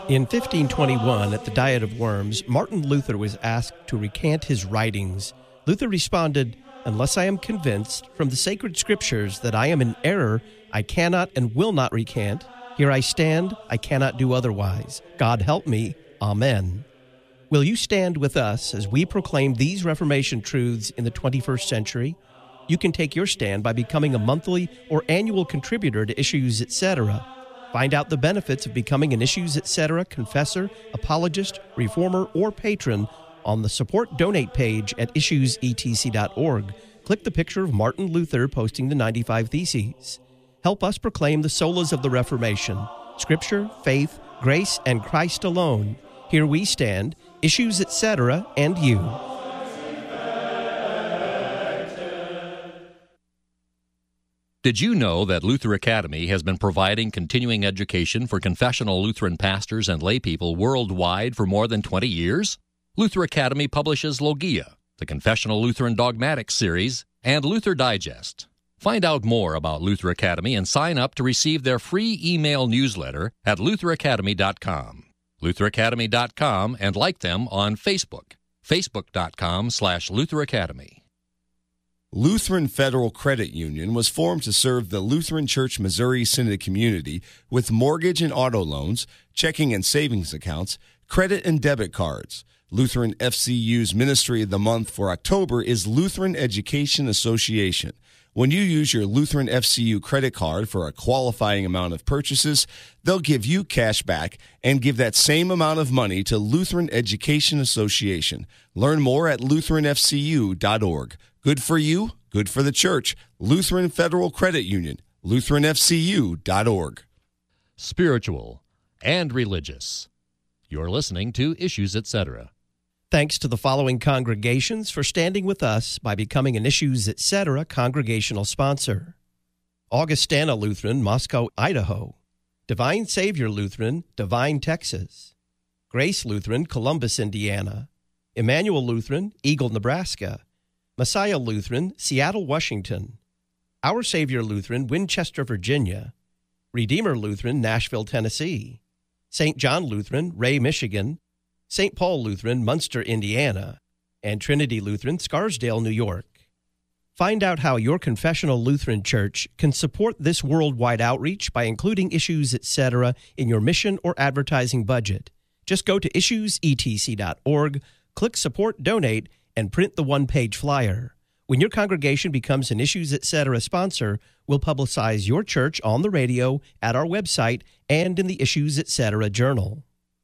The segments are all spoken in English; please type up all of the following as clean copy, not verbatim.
In 1521, at the Diet of Worms, Martin Luther was asked to recant his writings. Luther responded, "Unless I am convinced from the sacred scriptures that I am in error, I cannot and will not recant. Here I stand, I cannot do otherwise. God help me. Amen." Will you stand with us as we proclaim these Reformation truths in the 21st century? You can take your stand by becoming a monthly or annual contributor to Issues Etc. Find out the benefits of becoming an Issues Etc. confessor, apologist, reformer, or patron on the Support Donate page at issuesetc.org. Click the picture of Martin Luther posting the 95 Theses. Help us proclaim the solas of the Reformation, Scripture, faith, grace, and Christ alone. Here we stand, Issues Etc., and you. Did you know that Luther Academy has been providing continuing education for confessional Lutheran pastors and laypeople worldwide for more than 20 years? Luther Academy publishes Logia, the Confessional Lutheran Dogmatics series, and Luther Digest. Find out more about Luther Academy and sign up to receive their free email newsletter at lutheracademy.com. lutheracademy.com, and like them on Facebook, facebook.com/Luther Academy. Lutheran Federal Credit Union was formed to serve the Lutheran Church Missouri Synod community with mortgage and auto loans, checking and savings accounts, credit and debit cards. Lutheran FCU's Ministry of the Month for October is Lutheran Education Association. When you use your Lutheran FCU credit card for a qualifying amount of purchases, they'll give you cash back and give that same amount of money to Lutheran Education Association. Learn more at lutheranfcu.org. Good for you, good for the church. Lutheran Federal Credit Union, lutheranfcu.org. Spiritual and religious. You're listening to Issues Etc. Thanks to the following congregations for standing with us by becoming an Issues Etc. congregational sponsor: Augustana Lutheran, Moscow, Idaho; Divine Savior Lutheran, Devine, Texas; Grace Lutheran, Columbus, Indiana; Emmanuel Lutheran, Eagle, Nebraska; Messiah Lutheran, Seattle, Washington; Our Savior Lutheran, Winchester, Virginia; Redeemer Lutheran, Nashville, Tennessee; St. John Lutheran, Ray, Michigan; St. Paul Lutheran, Munster, Indiana; and Trinity Lutheran, Scarsdale, New York. Find out how your confessional Lutheran church can support this worldwide outreach by including Issues Etc. in your mission or advertising budget. Just go to issuesetc.org, click Support Donate, and print the one-page flyer. When your congregation becomes an Issues Etc. sponsor, we'll publicize your church on the radio, at our website, and in the Issues Etc. journal.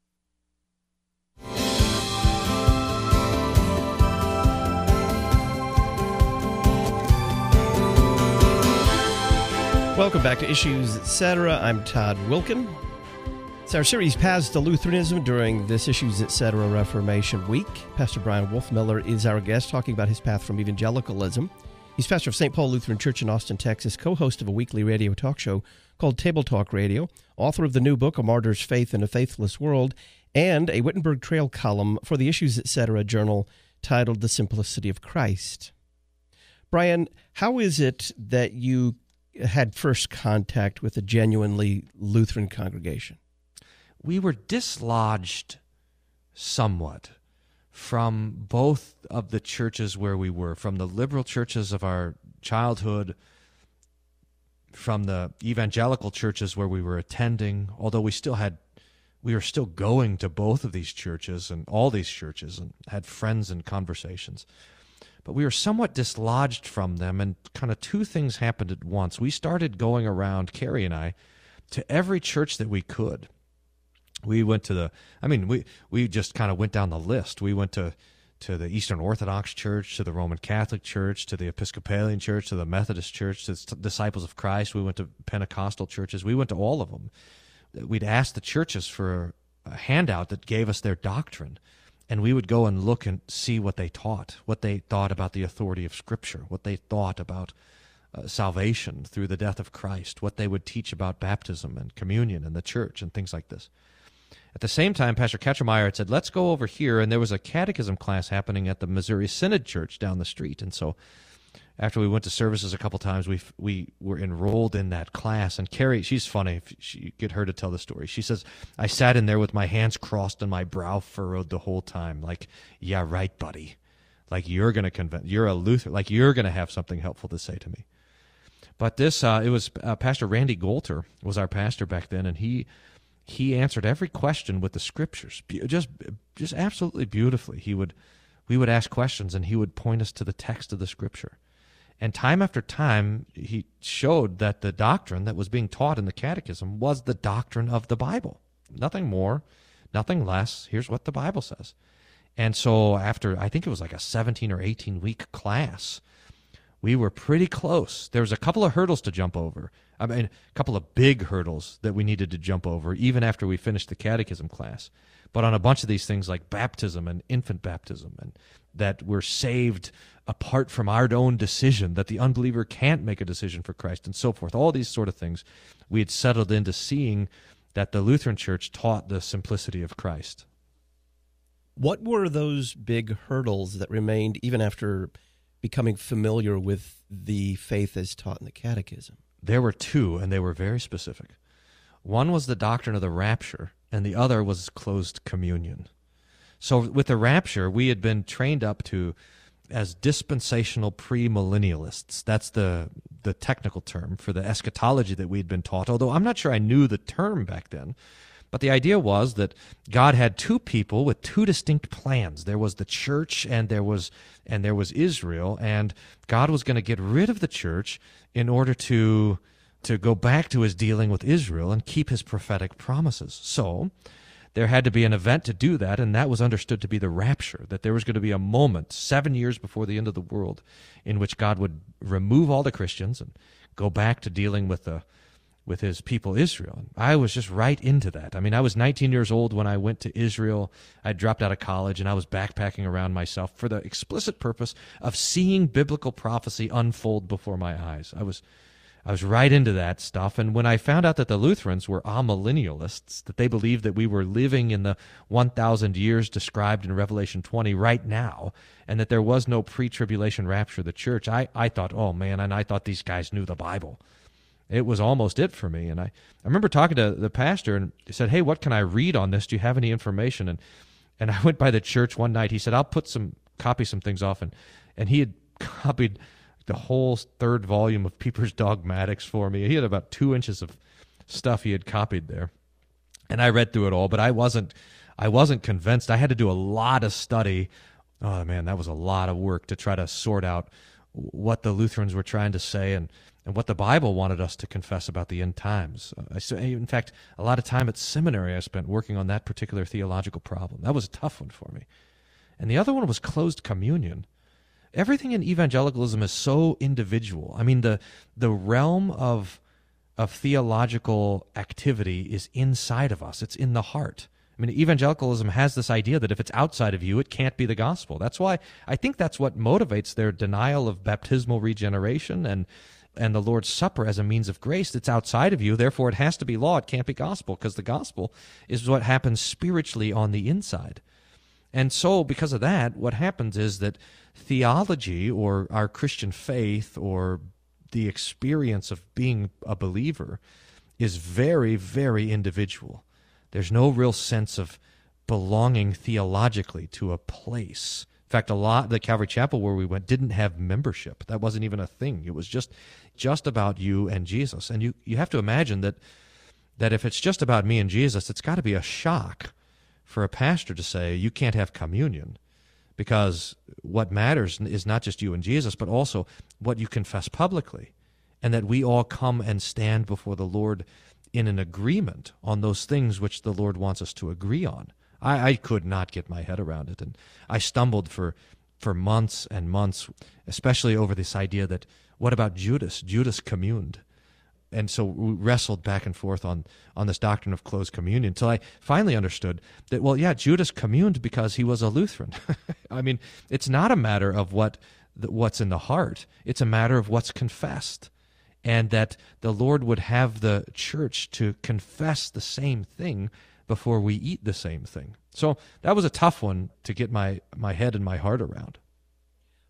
Welcome back to Issues Etc. I'm Todd Wilkin. It's our series Paths to Lutheranism during this Issues Etc. Reformation Week. Pastor Brian Wolfmiller is our guest, talking about his path from evangelicalism. He's pastor of St. Paul Lutheran Church in Austin, Texas, co-host of a weekly radio talk show called Table Talk Radio, author of the new book, A Martyr's Faith in a Faithless World, and a Wittenberg Trail column for the Issues Etc. journal titled The Simplicity of Christ. Brian, how is it that you had first contact with a genuinely Lutheran congregation? We were dislodged somewhat from both of the churches where we were, from the liberal churches of our childhood, from the evangelical churches where we were attending, although we were still going to both of these churches and all these churches and had friends and conversations. But we were somewhat dislodged from them, and kind of two things happened at once. We started going around, Carrie and I, to every church that we could. We went to we just kind of went down the list. We went to the Eastern Orthodox Church, to the Roman Catholic Church, to the Episcopalian Church, to the Methodist Church, to the Disciples of Christ. We went to Pentecostal churches. We went to all of them. We'd ask the churches for a handout that gave us their doctrine, and we would go and look and see what they taught, what they thought about the authority of Scripture, what they thought about salvation through the death of Christ, what they would teach about baptism and communion and the church and things like this. At the same time, Pastor Katchermeyer had said, let's go over here, and there was a catechism class happening at the Missouri Synod Church down the street. And so after we went to services a couple times, we were enrolled in that class. And Carrie, she's funny. If you get her to tell the story. She says, I sat in there with my hands crossed and my brow furrowed the whole time. Like, yeah, right, buddy. Like, you're going to convince, you're a Lutheran. Like, you're going to have something helpful to say to me. But this, it was Pastor Randy Golter was our pastor back then, and he answered every question with the scriptures, just absolutely beautifully. We would ask questions, and he would point us to the text of the scripture. And time after time, he showed that the doctrine that was being taught in the catechism was the doctrine of the Bible. Nothing more, nothing less. Here's what the Bible says. And so after, I think it was like a 17 or 18-week class, we were pretty close. There was a couple of hurdles to jump over. I mean, a couple of big hurdles that we needed to jump over, even after we finished the catechism class. But on a bunch of these things like baptism and infant baptism, and that we're saved apart from our own decision, that the unbeliever can't make a decision for Christ, and so forth, all these sort of things, we had settled into seeing that the Lutheran Church taught the simplicity of Christ. What were those big hurdles that remained even after becoming familiar with the faith as taught in the catechism? There were two, and they were very specific. One was the doctrine of the rapture, and the other was closed communion. So with the rapture, we had been trained up to as dispensational premillennialists. That's the technical term for the eschatology that we'd been taught, although I'm not sure I knew the term back then. But the idea was that God had two people with two distinct plans. There was the church and there was Israel, and God was going to get rid of the church in order to go back to his dealing with Israel and keep his prophetic promises. So there had to be an event to do that, and that was understood to be the rapture, that there was going to be a moment 7 years before the end of the world in which God would remove all the Christians and go back to dealing with his people Israel. I was just right into that. I mean, I was 19 years old when I went to Israel. I dropped out of college, and I was backpacking around myself for the explicit purpose of seeing biblical prophecy unfold before my eyes. I was right into that stuff, and when I found out that the Lutherans were amillennialists, that they believed that we were living in the 1,000 years described in Revelation 20 right now, and that there was no pre-tribulation rapture of the church, I thought, oh man, and I thought these guys knew the Bible. It was almost it for me, and I remember talking to the pastor, and he said, hey, what can I read on this? Do you have any information? And I went by the church one night. He said, I'll copy some things off, and he had copied the whole third volume of Pieper's Dogmatics for me. He had about 2 inches of stuff he had copied there. And I read through it all, but I wasn't convinced. I had to do a lot of study. Oh man, that was a lot of work to try to sort out what the Lutherans were trying to say and what the Bible wanted us to confess about the end times. In fact, a lot of time at seminary I spent working on that particular theological problem. That was a tough one for me. And the other one was closed communion. Everything in evangelicalism is so individual. I mean, the realm of theological activity is inside of us. It's in the heart. I mean, evangelicalism has this idea that if it's outside of you, it can't be the gospel. That's why I think that's what motivates their denial of baptismal regeneration and the Lord's Supper as a means of grace. It's outside of you, therefore it has to be law. It can't be gospel, because the gospel is what happens spiritually on the inside. And so because of that, what happens is that theology, or our Christian faith, or the experience of being a believer, is very, very individual. There's no real sense of belonging theologically to a place. In fact, the Calvary Chapel where we went didn't have membership. That wasn't even a thing. It was just about you and Jesus. And you have to imagine that if it's just about me and Jesus, it's got to be a shock for a pastor to say, you can't have communion, because what matters is not just you and Jesus, but also what you confess publicly, and that we all come and stand before the Lord in an agreement on those things which the Lord wants us to agree on. I could not get my head around it, and I stumbled for months and months, especially over this idea that, what about Judas? Judas communed. And so we wrestled back and forth on this doctrine of closed communion until I finally understood that, well, yeah, Judas communed because he was a Lutheran. I mean, it's not a matter of what's in the heart. It's a matter of what's confessed, and that the Lord would have the church to confess the same thing before we eat the same thing. So that was a tough one to get my head and my heart around.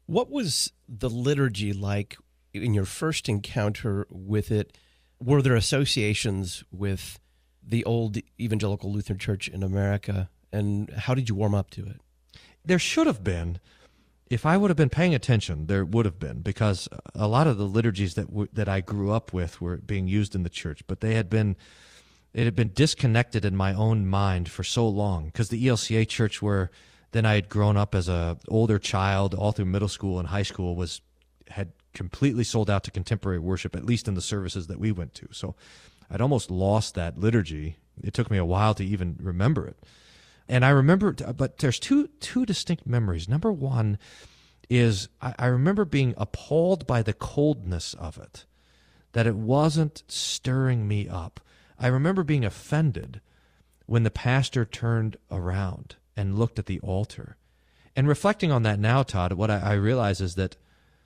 What was the liturgy like in your first encounter with it? Were there associations with the old Evangelical Lutheran Church in America, and how did you warm up to it? There should have been. If I would have been paying attention, there would have been, because a lot of the liturgies that I grew up with were being used in the church, but it had been disconnected in my own mind for so long, because the ELCA church, where then I had grown up as an older child all through middle school and high school, had completely sold out to contemporary worship, at least in the services that we went to. So I'd almost lost that liturgy. It took me a while to even remember it. And I remember, but there's two distinct memories. Number one is I remember being appalled by the coldness of it, that it wasn't stirring me up. I remember being offended when the pastor turned around and looked at the altar. And reflecting on that now, Todd, what I realize is that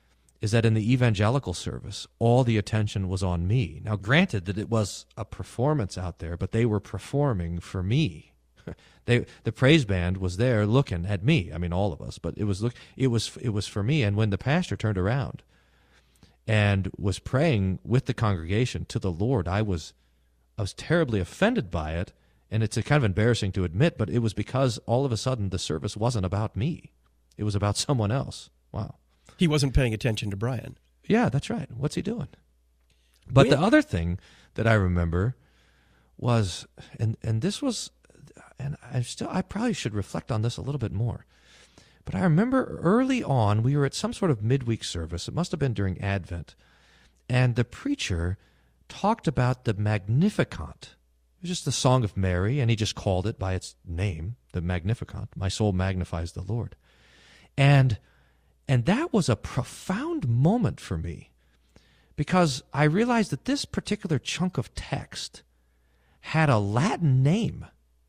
in the evangelical service, all the attention was on me. Now, granted that it was a performance out there, but they were performing for me. The praise band was there looking at me. I mean, all of us, but it was for me. And when the pastor turned around and was praying with the congregation to the Lord, I was terribly offended by it. And it's kind of embarrassing to admit, but it was because all of a sudden the service wasn't about me. It was about someone else. Wow. He wasn't paying attention to Brian. Yeah, that's right. What's he doing? But the other thing that I remember was, and this was, and I probably should reflect on this a little bit more, but I remember early on we were at some sort of midweek service. It must have been during Advent, and the preacher talked about the Magnificat. It was just the Song of Mary, and he just called it by its name, the Magnificat. My soul magnifies the Lord. And that was a profound moment for me, because I realized that this particular chunk of text had a Latin name,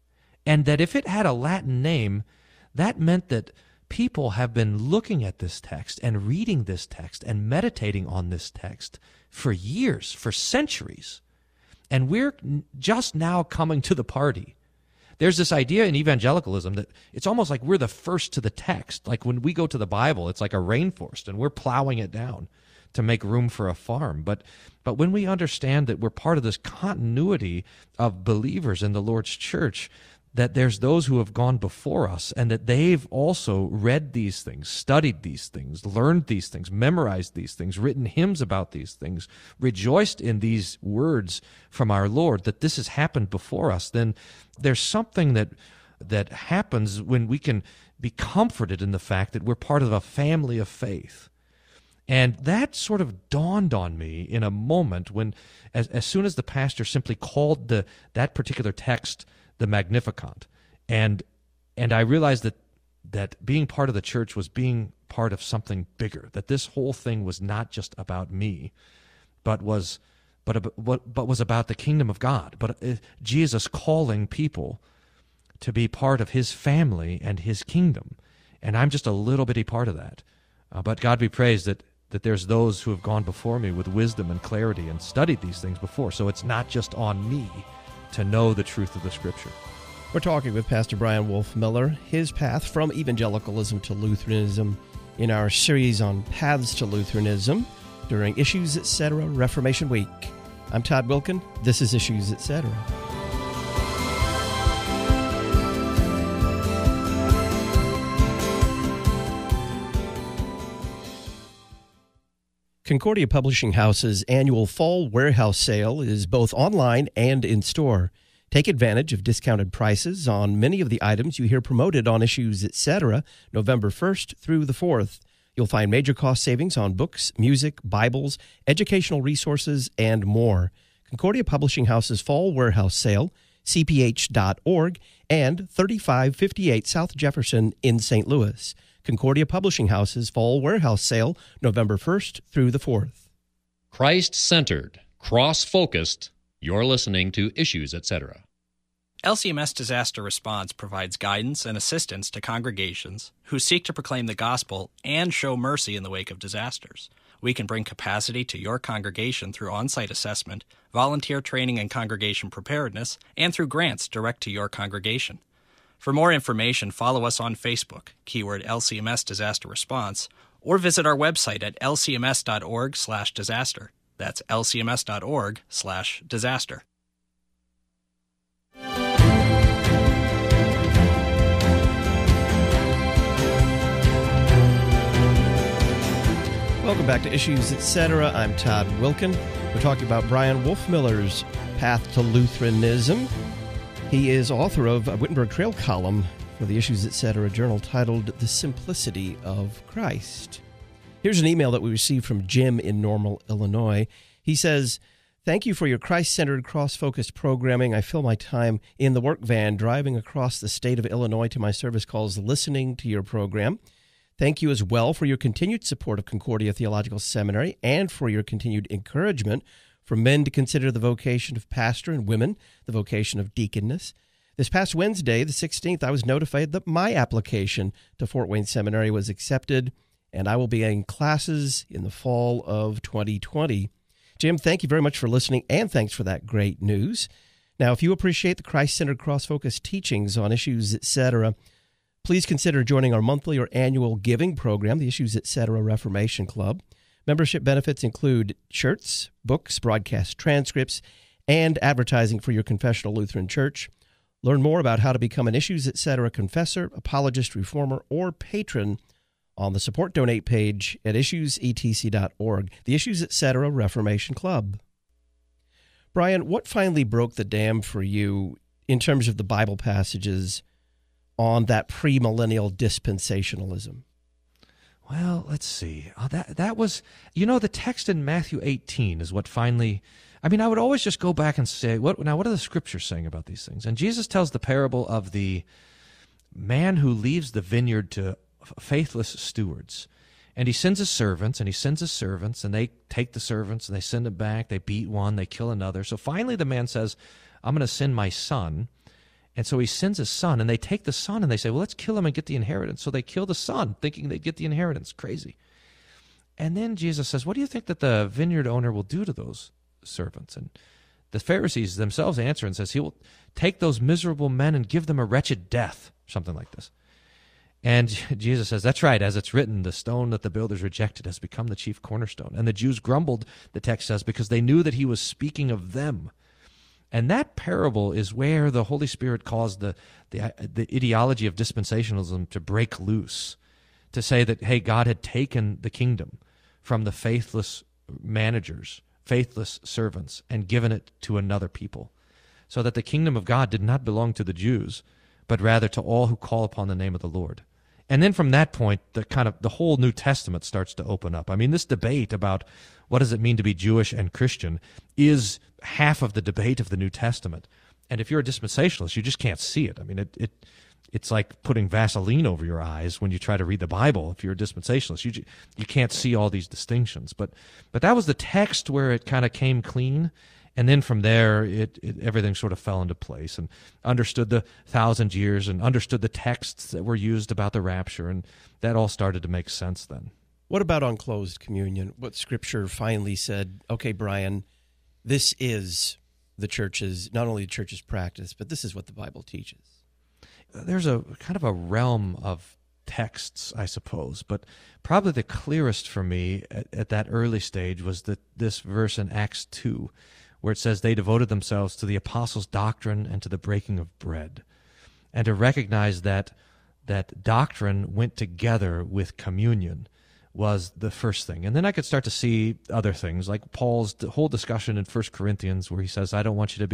and that if it had a Latin name, that meant that people have been looking at this text and reading this text and meditating on this text for years, for centuries. And we're just now coming to the party. There's this idea in evangelicalism that it's almost like we're the first to the text. Like when we go to the Bible, it's like a rainforest, and we're plowing it down to make room for a farm. But when we understand that we're part of this continuity of believers in the Lord's church, that there's those who have gone before us, and that they've also read these things, studied these things, learned these things, memorized these things, written hymns about these things, rejoiced in these words from our Lord, that this has happened before us, then there's something that happens when we can be comforted in the fact that we're part of a family of faith. And that sort of dawned on me in a moment when, as soon as the pastor simply called that particular text the Magnificat, and I realized that being part of the church was being part of something bigger, that this whole thing was not just about me, but was about the kingdom of God, but Jesus calling people to be part of his family and his kingdom, and I'm just a little bitty part of that. But God be praised that there's those who have gone before me with wisdom and clarity and studied these things before, so it's not just on me to know the truth of the Scripture. We're talking with Pastor Brian Wolfmueller, his path from evangelicalism to Lutheranism, in our series on Paths to Lutheranism during Issues Etc. Reformation Week. I'm Todd Wilkin. This is Issues Etc. Concordia Publishing House's annual Fall Warehouse Sale is both online and in store. Take advantage of discounted prices on many of the items you hear promoted on Issues Etc. November 1st through the 4th. You'll find major cost savings on books, music, Bibles, educational resources, and more. Concordia Publishing House's Fall Warehouse Sale, cph.org, and 3558 South Jefferson in St. Louis. Concordia Publishing House's Fall Warehouse Sale, November 1st through the 4th. Christ-centered, cross-focused, you're listening to Issues, Etc. LCMS Disaster Response provides guidance and assistance to congregations who seek to proclaim the gospel and show mercy in the wake of disasters. We can bring capacity to your congregation through on-site assessment, volunteer training and congregation preparedness, and through grants direct to your congregation. For more information, follow us on Facebook, keyword LCMS Disaster Response, or visit our website at lcms.org/disaster. That's lcms.org/disaster. Welcome back to Issues Etc. I'm Todd Wilkin. We're talking about Bryan Wolfmueller's path to Lutheranism. He is author of a Wittenberg Trail column for the Issues Etc. journal titled The Simplicity of Christ. Here's an email that we received from Jim in Normal, Illinois. He says, "Thank you for your Christ-centered, cross-focused programming. I fill my time in the work van driving across the state of Illinois to my service calls listening to your program. Thank you as well for your continued support of Concordia Theological Seminary and for your continued encouragement for men to consider the vocation of pastor and women the vocation of deaconess. This past Wednesday, the 16th, I was notified that my application to Fort Wayne Seminary was accepted, and I will be in classes in the fall of 2020. Jim, thank you very much for listening, and thanks for that great news. Now, if you appreciate the Christ-centered, cross-focused teachings on Issues Etc., please consider joining our monthly or annual giving program, the Issues Etc. Reformation Club. Membership benefits include shirts, books, broadcast transcripts, and advertising for your confessional Lutheran church. Learn more about how to become an Issues Etc. confessor, apologist, reformer, or patron on the Support Donate page at issuesetc.org, the Issues Etc. Reformation Club. Bryan, what finally broke the dam for you in terms of the Bible passages on that premillennial dispensationalism? Well, let's see. That was, the text in Matthew 18 is what finally, I would always just go back and say, what are the scriptures saying about these things? And Jesus tells the parable of the man who leaves the vineyard to faithless stewards. And he sends his servants, and they take the servants, and they send them back. They beat one, they kill another. So finally the man says, I'm going to send my son. And so he sends his son, and they take the son, and they say, well, let's kill him and get the inheritance. So they kill the son, thinking they'd get the inheritance. Crazy. And then Jesus says, what do you think that the vineyard owner will do to those servants? And the Pharisees themselves answer and says, he will take those miserable men and give them a wretched death, something like this. And Jesus says, that's right, as it's written, the stone that the builders rejected has become the chief cornerstone. And the Jews grumbled, the text says, because they knew that he was speaking of them. And that parable is where the Holy Spirit caused the ideology of dispensationalism to break loose, to say that, hey, God had taken the kingdom from the faithless managers, faithless servants, and given it to another people, so that the kingdom of God did not belong to the Jews, but rather to all who call upon the name of the Lord. And then from that point, the whole New Testament starts to open up. This debate about what does it mean to be Jewish and Christian is half of the debate of the New Testament. And if you're a dispensationalist, you just can't see it. It's like putting Vaseline over your eyes when you try to read the Bible. If you're a dispensationalist, you can't see all these distinctions. But that was the text where it kind of came clean. And then from there, everything sort of fell into place, and understood the 1,000 years and understood the texts that were used about the rapture, and that all started to make sense then. What about on closed communion? What Scripture finally said, okay, Bryan, this is the church's, not only the church's practice, but this is what the Bible teaches? There's a kind of a realm of texts, I suppose, but probably the clearest for me at that early stage was this verse in Acts 2, where it says they devoted themselves to the apostles' doctrine and to the breaking of bread, and to recognize that doctrine went together with communion was the first thing. And then I could start to see other things, like Paul's whole discussion in 1 Corinthians, where he says, I don't want you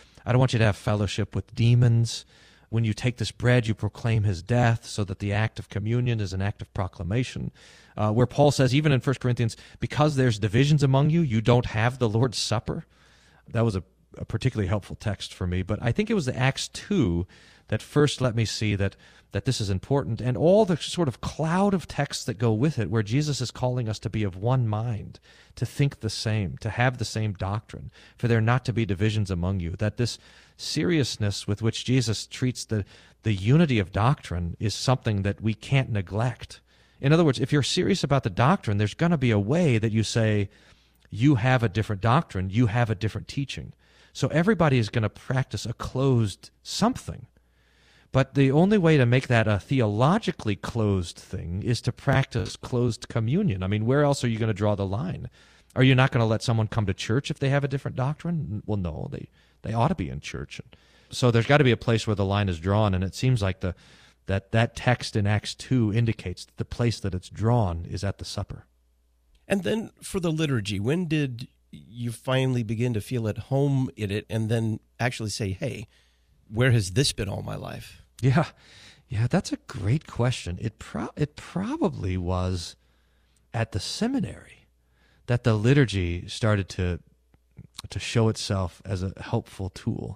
to have fellowship with demons. When you take this bread, you proclaim his death, so that the act of communion is an act of proclamation. Where Paul says, even in 1 Corinthians, because there's divisions among you, you don't have the Lord's Supper. That was a particularly helpful text for me. But I think it was the Acts 2 that first let me see that this is important, and all the sort of cloud of texts that go with it, where Jesus is calling us to be of one mind, to think the same, to have the same doctrine, for there not to be divisions among you, that this seriousness with which Jesus treats the unity of doctrine is something that we can't neglect. In other words, if you're serious about the doctrine, there's going to be a way that you say, you have a different doctrine, you have a different teaching. So everybody is going to practice a closed something. But the only way to make that a theologically closed thing is to practice closed communion. I mean, where else are you going to draw the line? Are you not going to let someone come to church if they have a different doctrine? Well, no, they ought to be in church. So there's got to be a place where the line is drawn, and it seems like that text in Acts 2 indicates that the place that it's drawn is at the supper. And then for the liturgy, when did you finally begin to feel at home in it and then actually say, hey, where has this been all my life? Yeah, that's a great question. It probably was at the seminary that the liturgy started to show itself as a helpful tool.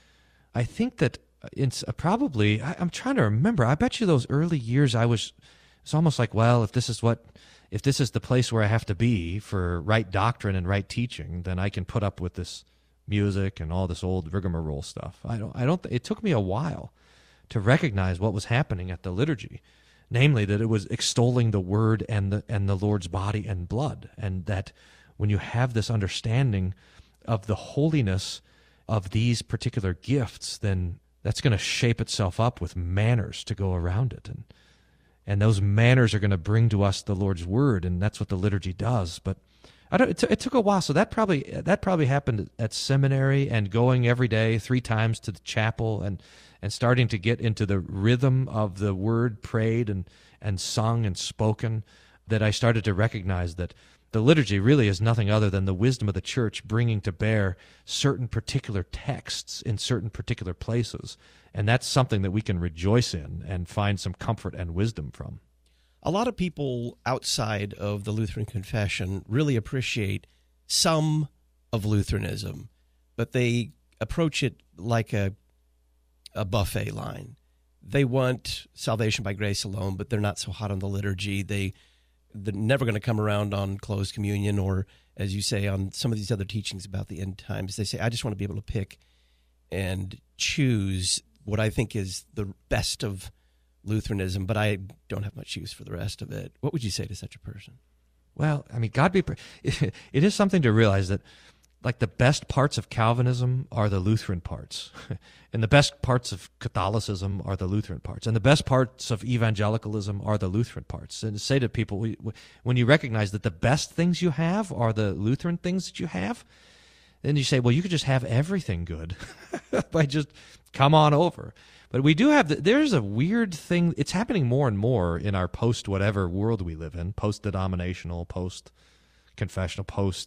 I think that it's probably, I'm trying to remember, I bet you those early years it's almost like, well, if this is the place where I have to be for right doctrine and right teaching, then I can put up with this music and all this old rigmarole stuff. It took me a while to recognize what was happening at the liturgy, namely that it was extolling the Word and the Lord's body and blood, and that when you have this understanding of the holiness of these particular gifts, then that's going to shape itself up with manners to go around it, and those manners are going to bring to us the Lord's Word, and that's what the liturgy does. But it took a while, so that probably happened at seminary and going every day 3 times to the chapel and starting to get into the rhythm of the word prayed and sung and spoken, that I started to recognize that the liturgy really is nothing other than the wisdom of the church bringing to bear certain particular texts in certain particular places, and that's something that we can rejoice in and find some comfort and wisdom from. A lot of people outside of the Lutheran confession really appreciate some of Lutheranism, but they approach it like a buffet line. They want salvation by grace alone, but they're not so hot on the liturgy. They're never going to come around on closed communion or, as you say, on some of these other teachings about the end times. They say, I just want to be able to pick and choose what I think is the best of Lutheranism, but I don't have much use for the rest of it. What would you say to such a person? Well, I mean, it is something to realize that, like, the best parts of Calvinism are the Lutheran parts, and the best parts of Catholicism are the Lutheran parts, and the best parts of evangelicalism are the Lutheran parts. And to say to people, when you recognize that the best things you have are the Lutheran things that you have, then you say, well, you could just have everything good by just come on over. But we do have, there's a weird thing, it's happening more and more in our post-whatever world we live in, post-denominational, post-confessional,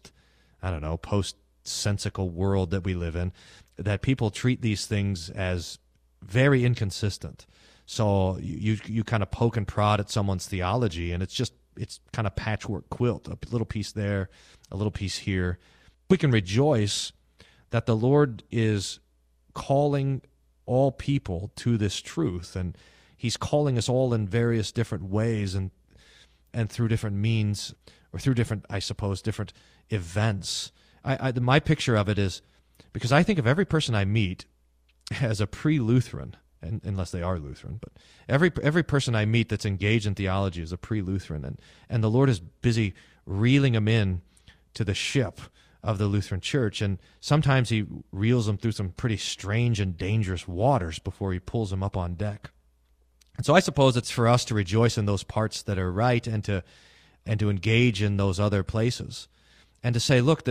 post-sensical world that we live in, that people treat these things as very inconsistent. So you kind of poke and prod at someone's theology, and it's kind of patchwork quilt, a little piece there, a little piece here. We can rejoice that the Lord is calling all people to this truth, and he's calling us all in various different ways and through different means, or through different, I suppose, different events. My picture of it is, because I think of every person I meet as a pre-Lutheran, unless they are Lutheran, but every person I meet that's engaged in theology is a pre-Lutheran, and the Lord is busy reeling them in to the ship of the Lutheran Church, and sometimes he reels them through some pretty strange and dangerous waters before he pulls them up on deck. And so I suppose it's for us to rejoice in those parts that are right, and to engage in those other places, and to say, look,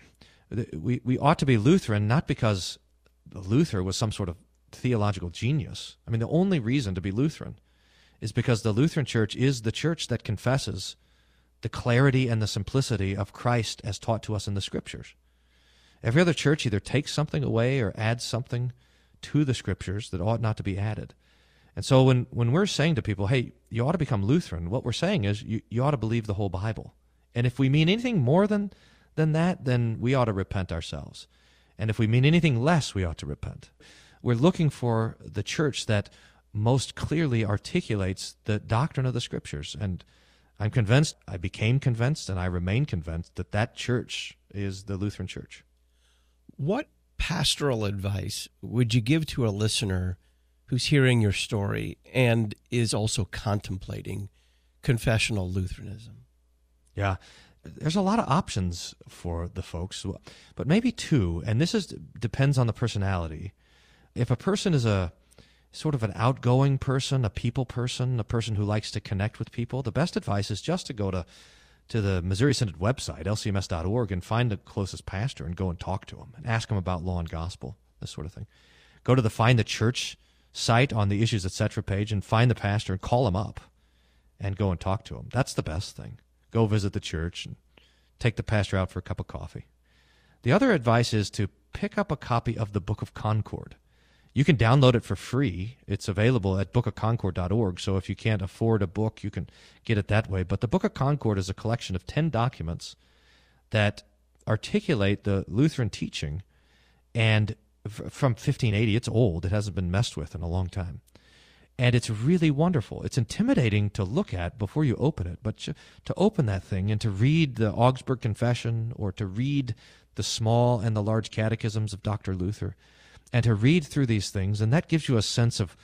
we ought to be Lutheran, not because Luther was some sort of theological genius. I mean, the only reason to be Lutheran is because the Lutheran Church is the church that confesses the clarity and the simplicity of Christ as taught to us in the Scriptures. Every other church either takes something away or adds something to the Scriptures that ought not to be added. And so when we're saying to people, hey, you ought to become Lutheran, what we're saying is you ought to believe the whole Bible. And if we mean anything more than that, then we ought to repent ourselves. And if we mean anything less, we ought to repent. We're looking for the church that most clearly articulates the doctrine of the Scriptures. And I'm convinced, I became convinced, and I remain convinced that church is the Lutheran Church. What pastoral advice would you give to a listener who's hearing your story and is also contemplating confessional Lutheranism? Yeah, there's a lot of options for the folks, but maybe 2, and this depends on the personality. If a person is a sort of an outgoing person, a people person, a person who likes to connect with people, the best advice is just to go to the Missouri Synod website, lcms.org, and find the closest pastor and go and talk to him and ask him about law and gospel, this sort of thing. Go to the Find the Church site on the Issues Etc. page and find the pastor and call him up and go and talk to him. That's the best thing. Go visit the church and take the pastor out for a cup of coffee. The other advice is to pick up a copy of the Book of Concord. You can download it for free. It's available at bookofconcord.org, so if you can't afford a book, you can get it that way. But the Book of Concord is a collection of 10 documents that articulate the Lutheran teaching, and from 1580, it's old. It hasn't been messed with in a long time. And it's really wonderful. It's intimidating to look at before you open it, but to open that thing and to read the Augsburg Confession or to read the small and the large catechisms of Dr. Luther, and to read through these things, and that gives you a sense of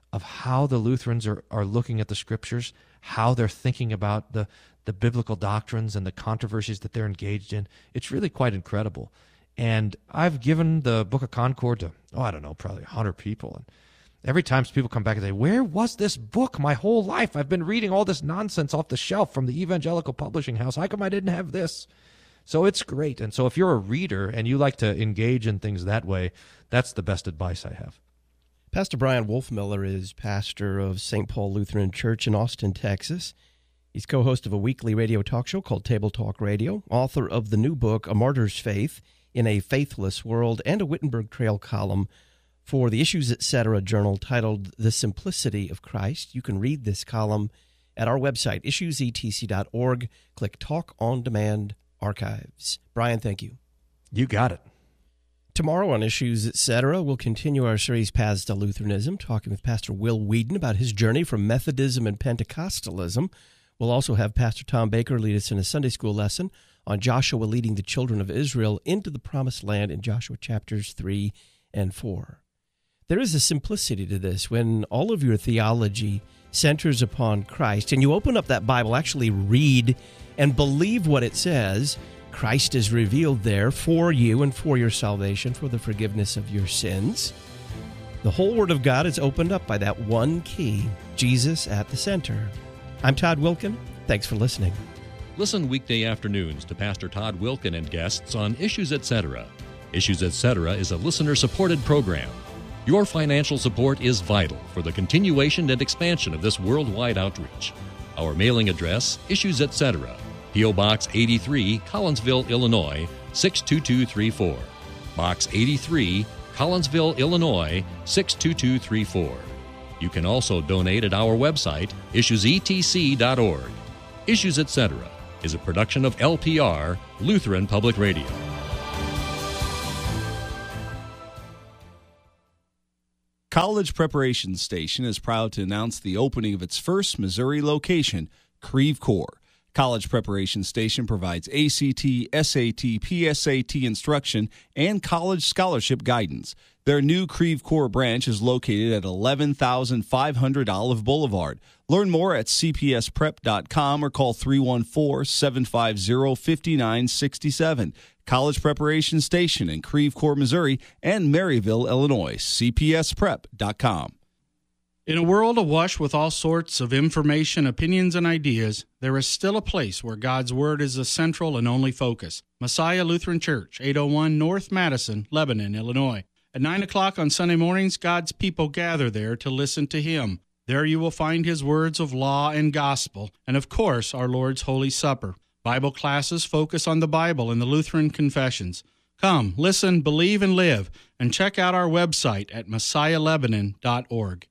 how the Lutherans are looking at the Scriptures, how they're thinking about the biblical doctrines and the controversies that they're engaged in. It's really quite incredible. And I've given the Book of Concord to, probably 100 people. And every time people come back and say, where was this book my whole life? I've been reading all this nonsense off the shelf from the Evangelical Publishing House. How come I didn't have this? So it's great. And so if you're a reader and you like to engage in things that way, that's the best advice I have. Pastor Brian Wolfmiller is pastor of St. Paul Lutheran Church in Austin, Texas. He's co-host of a weekly radio talk show called Table Talk Radio, author of the new book, A Martyr's Faith in a Faithless World, and a Wittenberg Trail column for the Issues Etc. journal titled The Simplicity of Christ. You can read this column at our website, issuesetc.org. Click Talk on Demand Archives. Brian, thank you. You got it. Tomorrow on Issues Etc., we'll continue our series Paths to Lutheranism, talking with Pastor Will Whedon about his journey from Methodism and Pentecostalism. We'll also have Pastor Tom Baker lead us in a Sunday school lesson on Joshua leading the children of Israel into the Promised Land in Joshua chapters 3 and 4. There is a simplicity to this when all of your theology centers upon Christ, and you open up that Bible, actually read and believe what it says. Christ is revealed there for you and for your salvation, for the forgiveness of your sins. The whole Word of God is opened up by that one key, Jesus at the center. I'm Todd Wilkin. Thanks for listening. Listen weekday afternoons to Pastor Todd Wilkin and guests on Issues Etc. Issues Etc. is a listener-supported program. Your financial support is vital for the continuation and expansion of this worldwide outreach. Our mailing address, Issues Etc., P.O. Box 83, Collinsville, Illinois, 62234. Box 83, Collinsville, Illinois, 62234. You can also donate at our website, issuesetc.org. Issues Etc. is a production of LPR, Lutheran Public Radio. College Preparation Station is proud to announce the opening of its first Missouri location, Creve Coeur. College Preparation Station provides ACT, SAT, PSAT instruction and college scholarship guidance. Their new Creve Coeur branch is located at 11,500 Olive Boulevard. Learn more at cpsprep.com or call 314-750-5967. College Preparation Station in Creve Coeur, Missouri, and Maryville, Illinois. cpsprep.com. In a world awash with all sorts of information, opinions, and ideas, there is still a place where God's Word is the central and only focus. Messiah Lutheran Church, 801 North Madison, Lebanon, Illinois. At 9 o'clock on Sunday mornings, God's people gather there to listen to Him. There you will find His words of law and gospel, and of course, our Lord's Holy Supper. Bible classes focus on the Bible and the Lutheran confessions. Come, listen, believe, and live, and check out our website at messiahlebanon.org.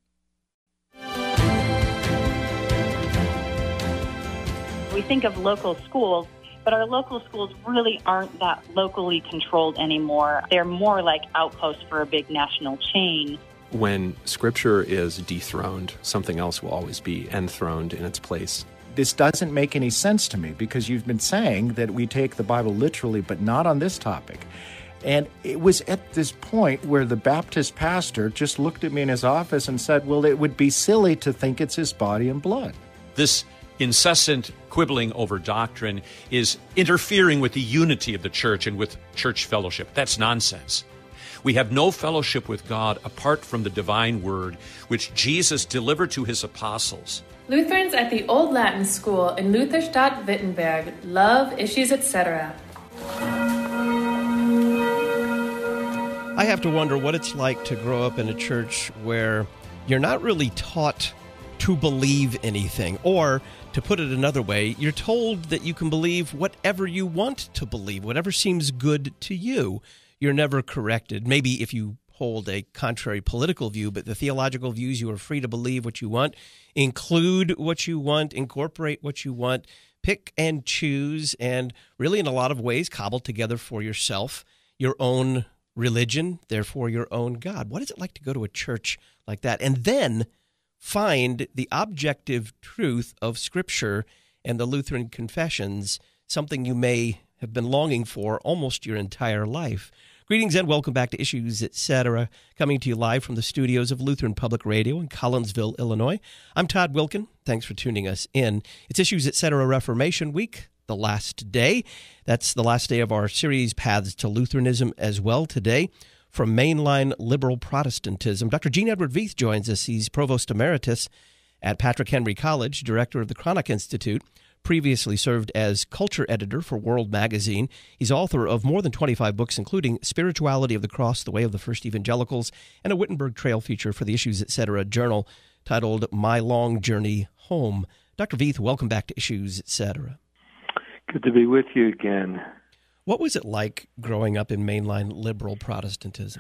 We think of local schools, but our local schools really aren't that locally controlled anymore. They're more like outposts for a big national chain. When Scripture is dethroned, something else will always be enthroned in its place. This doesn't make any sense to me because you've been saying that we take the Bible literally, but not on this topic. And it was at this point where the Baptist pastor just looked at me in his office and said, well, it would be silly to think it's his body and blood. This incessant quibbling over doctrine is interfering with the unity of the church and with church fellowship. That's nonsense. We have no fellowship with God apart from the divine word, which Jesus delivered to his apostles. Lutherans at the Old Latin School in Lutherstadt, Wittenberg love Issues, etc. I have to wonder what it's like to grow up in a church where you're not really taught to believe anything, or to put it another way, you're told that you can believe whatever you want to believe, whatever seems good to you. You're never corrected. Maybe if you hold a contrary political view, but the theological views, you are free to believe what you want, include what you want, incorporate what you want, pick and choose, and really in a lot of ways cobble together for yourself your own religion, therefore your own God. What is it like to go to a church like that and then find the objective truth of Scripture and the Lutheran confessions, something you may have been longing for almost your entire life? Greetings and welcome back to Issues, Etc., coming to you live from the studios of Lutheran Public Radio in Collinsville, Illinois. I'm Todd Wilkin. Thanks for tuning us in. It's Issues, Etc. Reformation Week, the last day. That's the last day of our series, Paths to Lutheranism, as well. Today, from mainline liberal Protestantism, Dr. Gene Edward Veith joins us. He's Provost Emeritus at Patrick Henry College, Director of the Chronic Institute, previously served as culture editor for World Magazine. He's author of more than 25 books, including Spirituality of the Cross, The Way of the First Evangelicals, and a Wittenberg Trail feature for the Issues, Etc. journal titled My Long Journey Home. Dr. Veith, welcome back to Issues, Etc. Good to be with you again. What was it like growing up in mainline liberal Protestantism?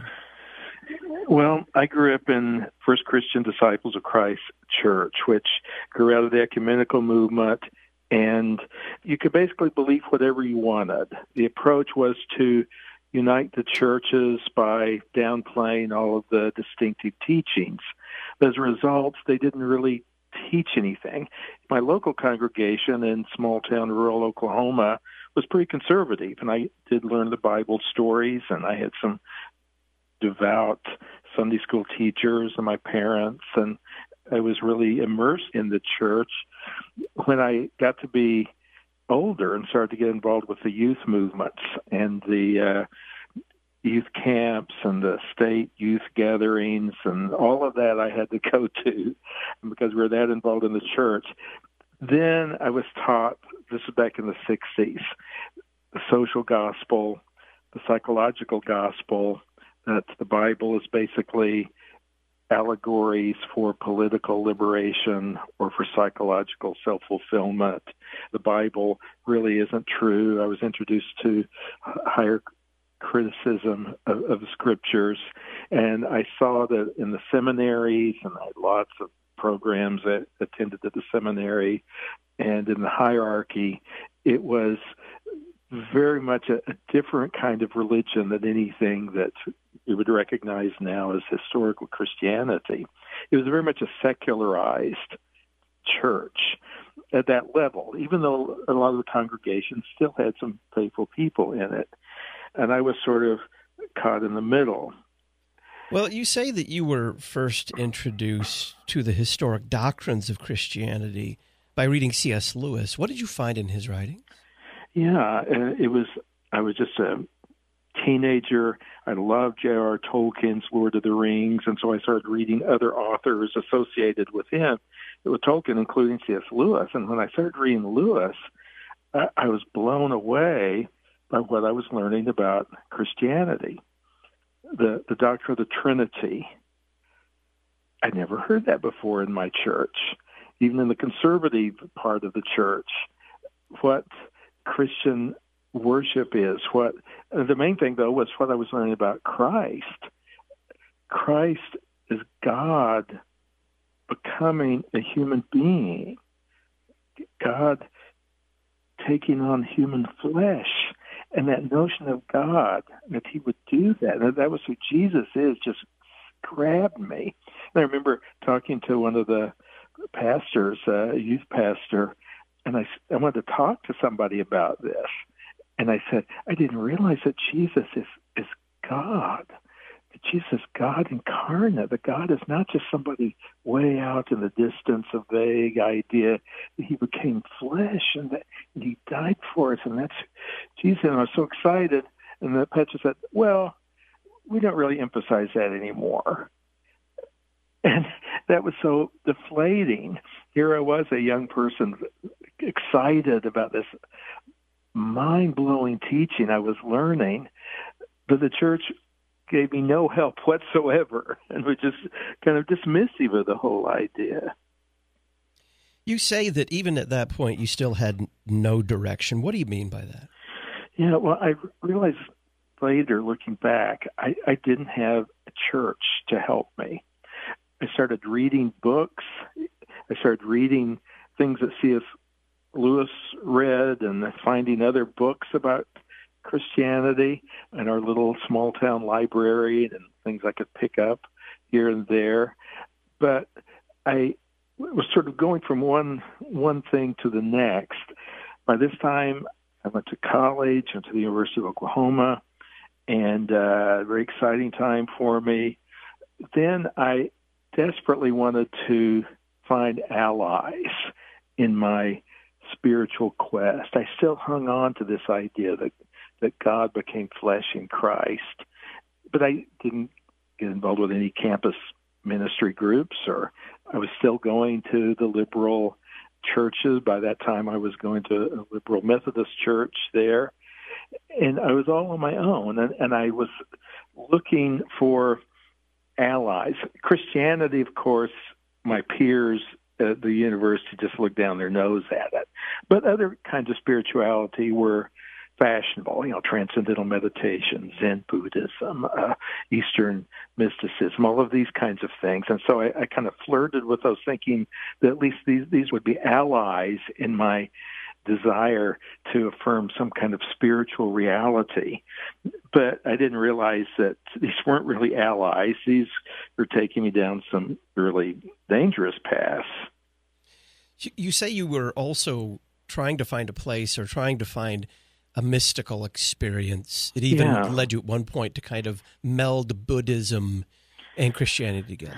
Well, I grew up in First Christian Disciples of Christ Church, which grew out of the ecumenical movement, and you could basically believe whatever you wanted. The approach was to unite the churches by downplaying all of the distinctive teachings. But as a result, they didn't really teach anything. My local congregation in small-town rural Oklahoma was pretty conservative, and I did learn the Bible stories, and I had some devout Sunday school teachers and my parents, and I was really immersed in the church. When I got to be older and started to get involved with the youth movements and the youth camps and the state youth gatherings and all of that I had to go to because we were that involved in the church. Then I was taught, this is back in the 60s, the social gospel, the psychological gospel, that the Bible is basically allegories for political liberation or for psychological self-fulfillment. The Bible really isn't true. I was introduced to higher criticism of the scriptures, and I saw that in the seminaries, and I had lots of programs that attended at the seminary, and in the hierarchy, it was very much a different kind of religion than anything that we would recognize now as historical Christianity. It was very much a secularized church at that level, even though a lot of the congregations still had some faithful people in it. And I was sort of caught in the middle. Well, you say that you were first introduced to the historic doctrines of Christianity by reading C.S. Lewis. What did you find in his writings? Yeah, I was just a teenager. I loved J.R.R. Tolkien's Lord of the Rings, and so I started reading other authors associated with him, with Tolkien, including C.S. Lewis. And when I started reading Lewis, I was blown away by what I was learning about Christianity, the doctrine of the Trinity. I'd never heard that before in my church, even in the conservative part of the church. What Christian worship is, what the main thing though was what I was learning about Christ. Christ is God becoming a human being, God taking on human flesh, and that notion of God, that he would do that, and that was who Jesus is, just grabbed me. And I remember talking to one of the pastors, a youth pastor, and I wanted to talk to somebody about this. And I said, I didn't realize that Jesus is God. That Jesus is God incarnate. That God is not just somebody way out in the distance, a vague idea. That he became flesh and that he died for us. And that's Jesus. And I was so excited. And the pastor said, well, we don't really emphasize that anymore. And that was so deflating. Here I was, a young person, excited about this mind-blowing teaching I was learning, but the church gave me no help whatsoever and was just kind of dismissive of the whole idea. You say that even at that point you still had no direction. What do you mean by that? Yeah, well, I realized later, looking back, I didn't have a church to help me. I started reading books. I started reading things that C.S. Lewis read and finding other books about Christianity in our little small-town library and things I could pick up here and there. But I was sort of going from one thing to the next. By this time, I went to college, went to the University of Oklahoma, and a very exciting time for me. Then I desperately wanted to find allies in my spiritual quest. I still hung on to this idea that God became flesh in Christ, but I didn't get involved with any campus ministry groups, or I was still going to the liberal churches. By that time, I was going to a liberal Methodist church there, and I was all on my own, and I was looking for allies. Christianity, of course, my peers at the university just looked down their nose at it. But other kinds of spirituality were fashionable, transcendental meditation, Zen Buddhism, Eastern mysticism, all of these kinds of things. And so I kind of flirted with those, thinking that at least these would be allies in my desire to affirm some kind of spiritual reality. But I didn't realize that these weren't really allies. These were taking me down some really dangerous paths. You say you were also trying to find a place or trying to find a mystical experience. It even led you at one point to kind of meld Buddhism and Christianity together.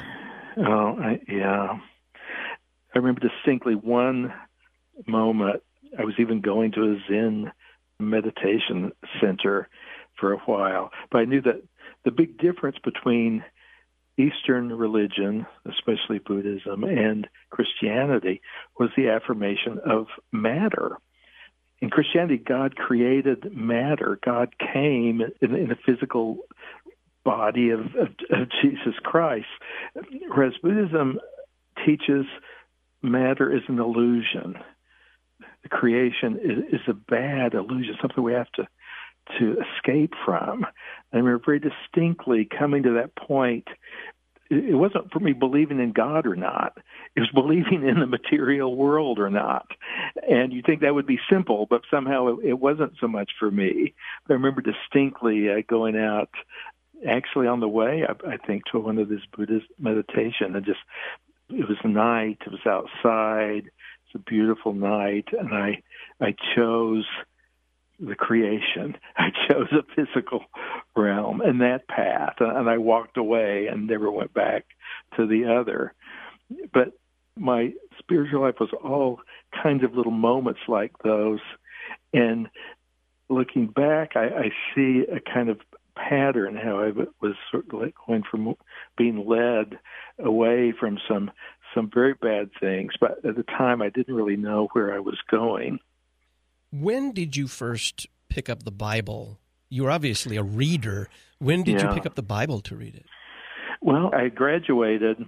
I remember distinctly one moment. I was even going to a Zen meditation center for a while, but I knew that the big difference between Eastern religion, especially Buddhism, and Christianity was the affirmation of matter. In Christianity, God created matter. God came in the physical body of Jesus Christ, whereas Buddhism teaches matter is an illusion. The creation is a bad illusion, something we have to escape from. I remember very distinctly coming to that point. It wasn't for me believing in God or not. It was believing in the material world or not. And you'd think that would be simple, but somehow it wasn't so much for me. I remember distinctly going out, actually on the way, I think, to one of this Buddhist meditation. And it was night. It was outside. It's a beautiful night, and I chose the creation. I chose a physical realm and that path, and I walked away and never went back to the other. But my spiritual life was all kinds of little moments like those, and looking back, I see a kind of pattern how I was sort of like going from being led away from some very bad things, but at the time I didn't really know where I was going. When did you first pick up the Bible? You were obviously a reader. When did you pick up the Bible to read it? Well, I graduated,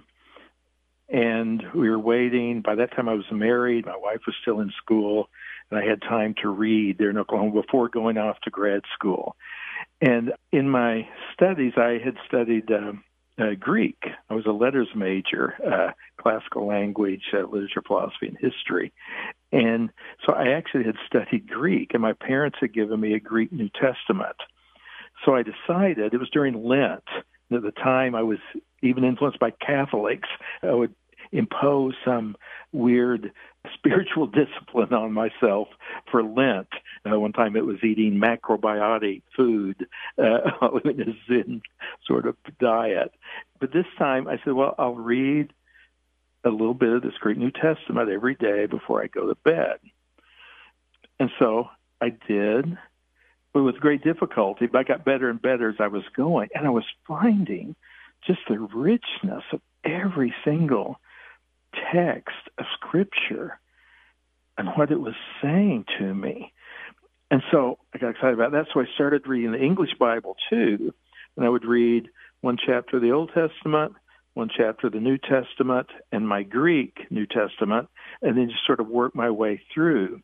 and we were waiting. By that time I was married. My wife was still in school, and I had time to read there in Oklahoma before going off to grad school. And in my studies, I had studied Greek. I was a letters major, classical language, literature, philosophy, and history. And so I actually had studied Greek, and my parents had given me a Greek New Testament. So I decided, it was during Lent, at the time I was even influenced by Catholics, I would impose some weird spiritual discipline on myself for Lent. One time it was eating macrobiotic food in a Zen sort of diet. But this time I said, well, I'll read a little bit of this Greek New Testament every day before I go to bed. And so I did. but with great difficulty. But I got better and better as I was going, and I was finding just the richness of every single text of Scripture and what it was saying to me. And so I got excited about that. So I started reading the English Bible too, and I would read one chapter of the Old Testament, one chapter of the New Testament, and my Greek New Testament, and then just sort of work my way through.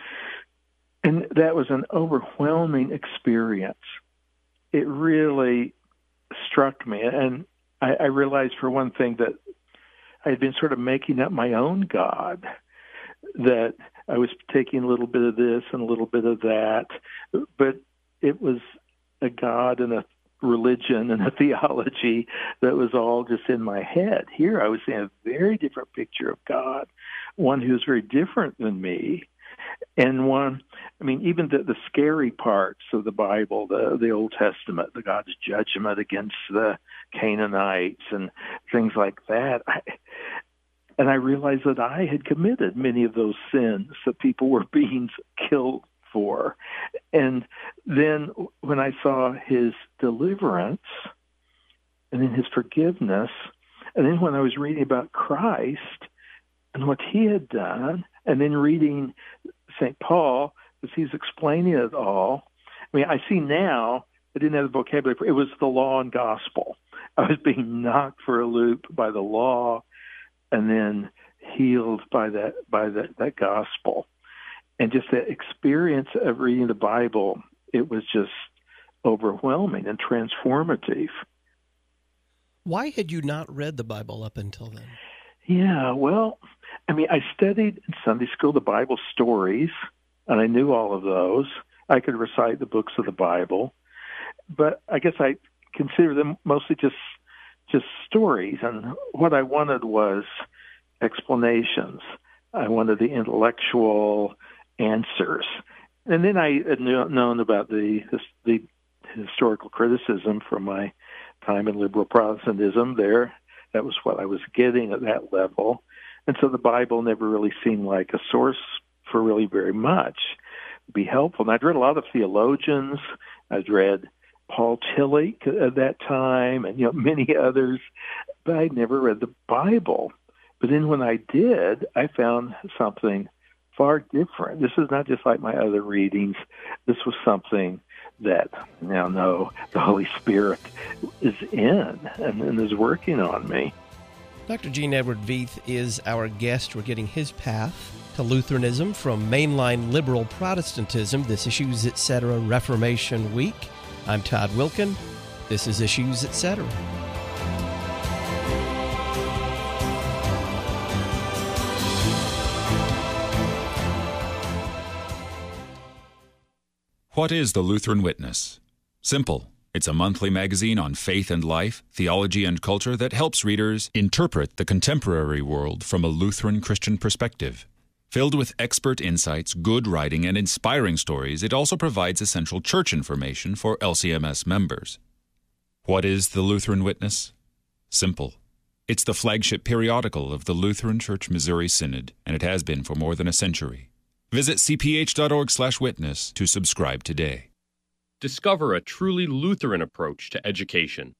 And that was an overwhelming experience. It really struck me. And I realized, for one thing, that I had been sort of making up my own God, that I was taking a little bit of this and a little bit of that, but it was a God and a religion and a theology that was all just in my head. Here I was seeing a very different picture of God, one who was very different than me, and one, I mean, even the scary parts of the Bible, the Old Testament, the God's judgment against the Canaanites and things like that, and I realized that I had committed many of those sins that people were being killed for. And then when I saw his deliverance and then his forgiveness, and then when I was reading about Christ and what he had done, and then reading St. Paul as he's explaining it all, I mean, I see now, I didn't have the vocabulary for it. It was the law and gospel. I was being knocked for a loop by the law and then healed by that gospel. And just that experience of reading the Bible, it was just overwhelming and transformative. Why had you not read the Bible up until then? Yeah, well, I mean, I studied in Sunday school the Bible stories, and I knew all of those. I could recite the books of the Bible, but I guess I consider them mostly just stories. And what I wanted was explanations. I wanted the intellectual answers. And then I had known about the historical criticism from my time in liberal Protestantism there. That was what I was getting at that level. And so the Bible never really seemed like a source for really very much. It'd be helpful. And I'd read a lot of theologians. I'd read Paul Tillich at that time and, many others, but I'd never read the Bible. But then when I did, I found something far different. This is not just like my other readings. This was something that now know the Holy Spirit is in and is working on me. Dr. Gene Edward Veith is our guest. We're getting his path to Lutheranism from mainline liberal Protestantism, this Issues Etc. Reformation Week. I'm Todd Wilkin. This is Issues Etc. What is the Lutheran Witness? Simple. It's a monthly magazine on faith and life, theology and culture that helps readers interpret the contemporary world from a Lutheran Christian perspective. Filled with expert insights, good writing, and inspiring stories, it also provides essential church information for LCMS members. What is the Lutheran Witness? Simple. It's the flagship periodical of the Lutheran Church Missouri Synod, and it has been for more than a century. Visit cph.org/witness to subscribe today. Discover a truly Lutheran approach to education.